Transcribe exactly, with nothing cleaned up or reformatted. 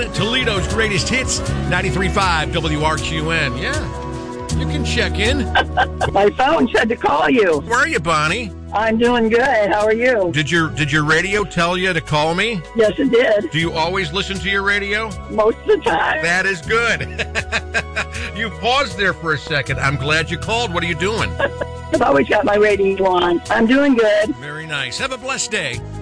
Toledo's greatest hits, ninety-three point five W R Q N. Yeah, you can check in. My phone said to call you. Where are you, Bonnie? I'm doing good. How are you? Did your Did your radio tell you to call me? Yes, it did. Do you always listen to your radio? Most of the time. That is good. You paused there for a second. I'm glad you called. What are you doing? I've always got my radio on. I'm doing good. Very nice. Have a blessed day.